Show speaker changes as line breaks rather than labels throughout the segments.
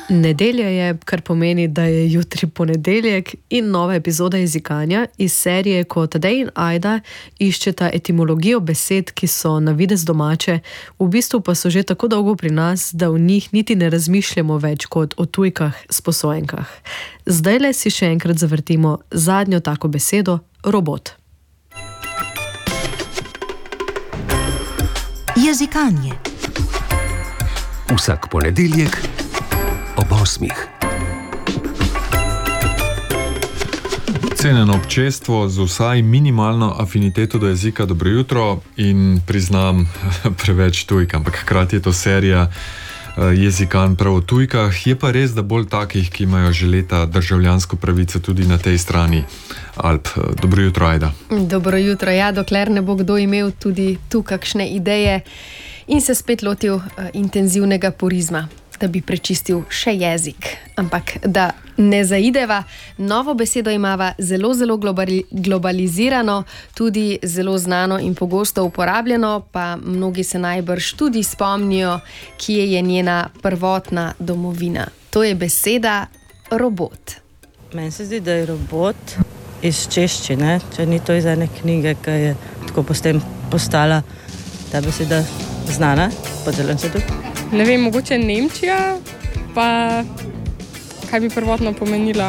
Nedelja je, kar pomeni, da je jutri ponedeljek in nova epizoda Jezikanja iz serije, ko Tadej in Ajda iščeta etimologijo besed, ki so na videz domače, v bistvu pa so že tako dolgo pri nas, da v njih niti ne razmišljamo več kot o tujkah, sposojenkah. Zdajle si še enkrat zavrtimo zadnjo tako besedo, robot.
Jezikanje.
Vsak ponedeljek ob 8.
Cenjeno občestvo z vsaj minimalno afiniteto do jezika, dobro jutro in priznam preveč tujk, ampak hkrati je to serija Jezikan prav o tujkah. Je pa res, da bolj takih, ki imajo že leta državljansko pravico tudi na tej strani Alp. Dobro jutro, Ajda.
Dobro jutro, ja, dokler ne bo kdo imel tudi tu kakšne ideje in se spet lotil intenzivnega purizma, da bi prečistil še jezik. Ampak da ne zaideva, novo besedo imava zelo globalizirano, tudi zelo znano in pogosto uporabljeno, pa mnogi se najbrž tudi spomnijo, kje je njena prvotna domovina. To je beseda robot.
Meni se zdi, da je robot iz češčine, če ni to iz ene knjige, ki je tako potem postala ta beseda znana, podelim se tudi.
Ne vem, mogoče Nemčija, pa kaj bi prvotno pomenila?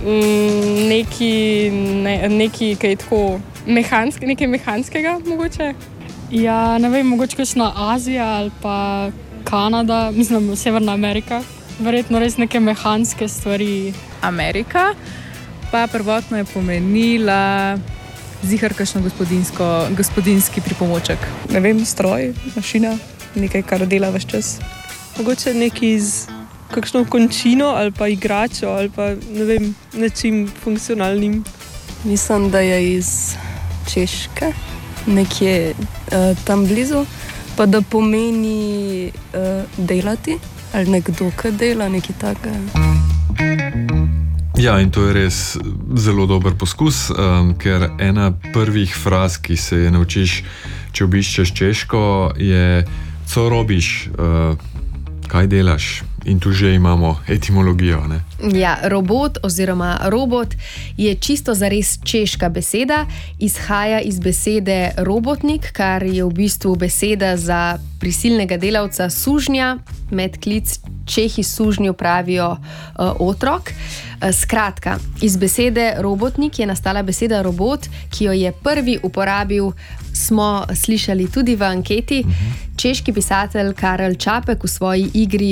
Neki kaj tako nekaj mehanskega mogoče?
Ja, ne vem, mogoče kakšna Azija ali pa Kanada, mislim, Severna Amerika. Verjetno res neke mehanske stvari.
Amerika, pa prvotno je pomenila zihar kakšno gospodinski pripomoček.
Ne vem, stroj, mašina. Nekaj, kar dela ves čas. Mogoče nekaj z kakšno končino ali pa igračo ali pa ne vem, nečim funkcionalnim.
Mislim, da je iz Češke, nekje tam blizu, pa da pomeni delati ali nekdo, ki dela, nekaj takega.
Ja, in to je res zelo dober poskus, ker ena prvih fraz, ki se je naučiš, če obiščeš Češko, je co robiš, kaj delaš? In tu že imamo etimologijo, ne?
Ja, robot oziroma robot je čisto zares češka beseda, izhaja iz besede robotnik, kar je v bistvu beseda za prisilnega delavca sužnja, medklic Čehi sužnju pravijo otrok. Skratka, iz besede robotnik je nastala beseda robot, ki jo je prvi uporabil, smo slišali tudi v anketi, češki pisatelj Karel Čapek v svoji igri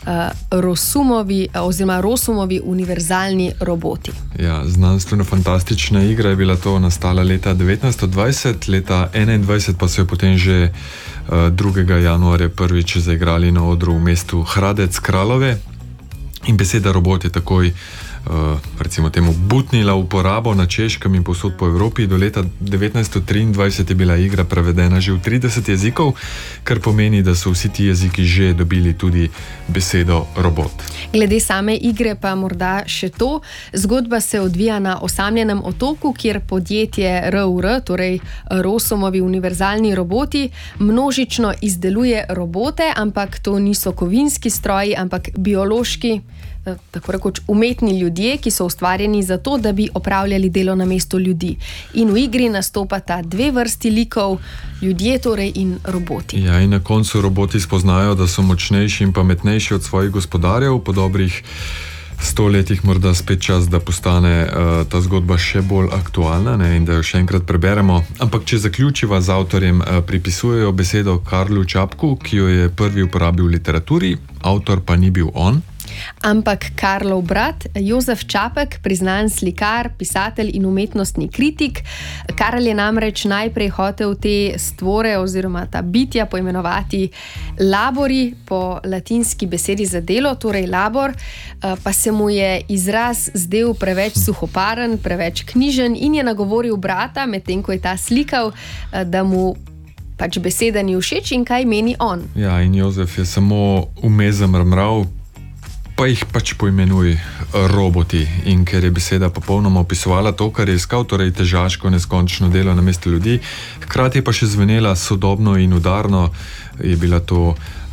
Rosumovi univerzalni roboti.
Ja, znanstveno-fantastična igra je bila to, nastala leta 1920, leta 1921 pa so jo potem že 2. januarja prvič zaigrali na odru v mestu Hradec Kralove in beseda robot je takoj recimo temu butnila uporabo na Češkem in povsod po Evropi. Do leta 1923 je bila igra prevedena že v 30 jezikov, kar pomeni, da so vsi ti jeziki že dobili tudi besedo robot.
Glede same igre pa morda še to. Zgodba se odvija na osamljenem otoku, kjer podjetje RUR, torej Rosumovi univerzalni roboti, množično izdeluje robote, ampak to niso kovinski stroji, ampak biološki, tako rekoč umetni ljudje, ki so ustvarjeni za to, da bi opravljali delo namesto ljudi. In v igri nastopata dve vrsti likov, ljudje torej in roboti.
Ja, in na koncu roboti spoznajo, da so močnejši in pametnejši od svojih gospodarjev. Po dobrih 100 letih morda spet čas, da postane ta zgodba še bolj aktualna, ne, in da jo še enkrat preberemo. Ampak če zaključiva z avtorjem, pripisujejo besedo Karlu Čapku, ki jo je prvi uporabil v literaturi, avtor pa ni bil on.
Ampak Karlov brat, Jozef Čapek, priznan slikar, pisatelj in umetnostni kritik. Karel je namreč najprej hotel te stvore oziroma ta bitja poimenovati labori, po latinski besedi za delo, torej labor, pa se mu je izraz zdel preveč suhoparen, preveč knjižen in je nagovoril brata, medtem ko je ta slikal, da mu pač beseda ni všeč in kaj meni on.
Ja, in Jozef je samo vmes zamrmral, pa jih pač poimenuj roboti. In ker je beseda popolnoma opisovala to, kar je iskal, torej težaško, neskončno delo namesto ljudi, hkrati pa še zvenela sodobno in udarno, je bila to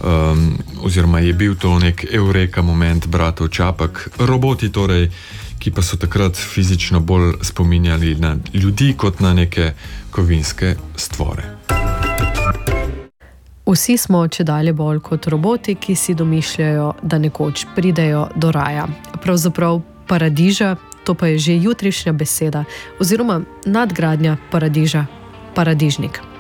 oziroma je bil to nek eureka moment bratov Čapak. Roboti torej, ki pa so takrat fizično bolj spominjali na ljudi kot na neke kovinske stvore.
Vsi smo čedalje bolj kot roboti, ki si domišljajo, da nekoč pridejo do raja. Pravzaprav paradiža, to pa je že jutrišnja beseda, oziroma nadgradnja paradiža, paradižnik.